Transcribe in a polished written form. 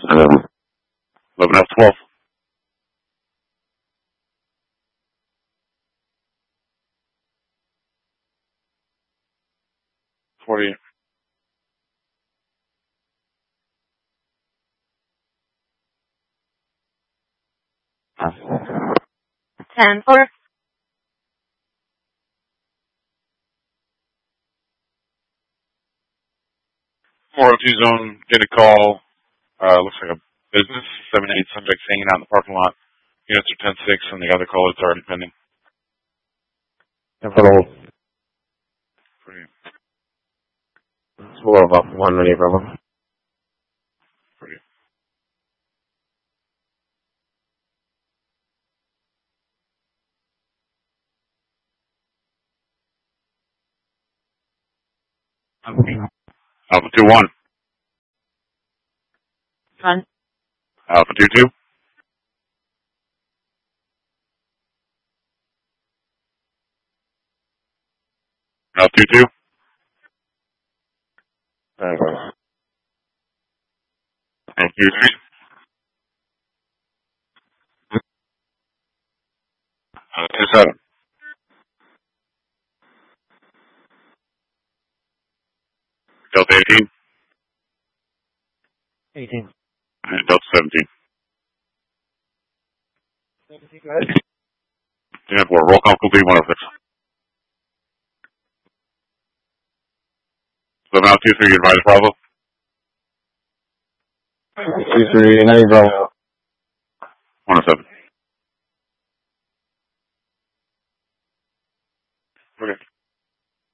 11 out 12. 40. Ten four. 402 zone, get a call. Looks like a business. 7-8 subjects hanging out in the parking lot. Units are 10-6, and the other call is already pending. Hello. Pretty. It's below about 1 minute, brother. Pretty. Alpha 2-1. One. Alpha 2-2. Alpha 2-2. And Q3. Q7. Delta 18. 18. And Delta 17. 17, go ahead. 10-4. Roll call complete 106. 7 out 2-3, advise Bravo. 2-3, 90, Bravo. 107.